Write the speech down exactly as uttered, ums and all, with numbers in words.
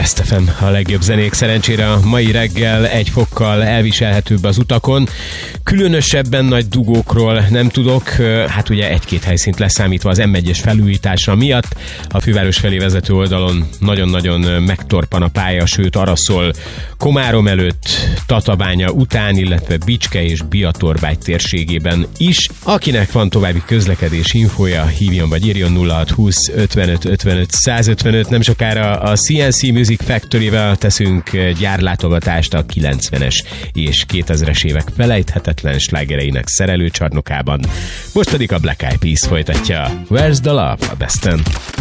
Best ef em, a legjobb zenék. Szerencsére a mai reggel egy fokkal elviselhetőbb az utakon. Különösebben nagy dugókról nem tudok, hát ugye egy-két helyszínt leszámítva az em egyes felújítása miatt. A főváros felé vezető oldalon nagyon-nagyon megtorpan a pálya, sőt arra szól Komárom előtt, Tatabánya után, illetve Bicske és Biatorbágy térségében is. Akinek van további közlekedés infója, hívjon vagy írjon nulla hat húsz ötvenöt ötvenöt százötvenöt. Nem sokára a cé en cé Music Factory-vel teszünk gyárlátogatást a kilencvenes és kétezres évek felejthetetlen slágereinek szerelőcsarnokában. Most pedig a Black Eyed Peas folytatja Where's the Love a Besten.